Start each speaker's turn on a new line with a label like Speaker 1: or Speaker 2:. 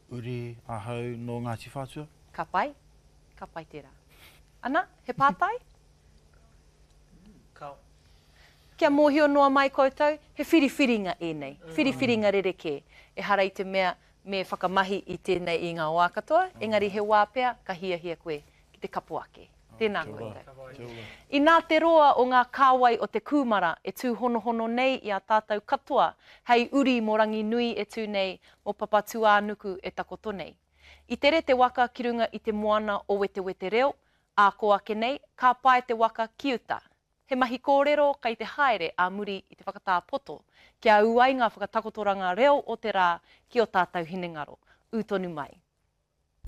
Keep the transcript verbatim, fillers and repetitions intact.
Speaker 1: uri ahau no Ngāti Whātua?
Speaker 2: Ka pai, ka pai tērā. Ana, he pātai?
Speaker 3: Kau.
Speaker 2: Kia mōhio noa mai koutou, he whiriwhiringa e nei, whiriwhiringa rereke. E hara i te mea me whakamahi i tēnei i ngā wā katoa, engari he wā pea, ka hia hia koe ki te kapu ake. Tēnā koutou. I nā te roa o ngā kāwai o te kūmara e tū hono hono nei i a tātou katoa, hei uri mō rangi nui e tū nei o papa tuānuku e takoto nei. I tere te waka ki runga i te moana o wete wete reo, a ko ake nei, ka pai te waka ki uta. He mahi kōrero kai te haere a muri i te whakatā poto, kia uai ngā whakatakotoranga reo o te rā ki o tātou hinengaro. U tonu mai.